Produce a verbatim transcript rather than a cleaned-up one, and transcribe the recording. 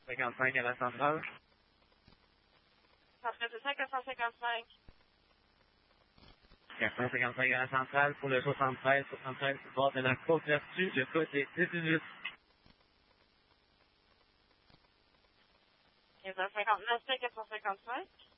cinquante-cinq à la centrale. Centrale de cinq à cent cinquante-cinq. quatre cent cinquante-cinq à la centrale pour le soixante-treize, soixante-treize, bord de la Côte-Vertu, le code est dix minutes. quinze heures cinquante-neuf, quatre cent cinquante-cinq.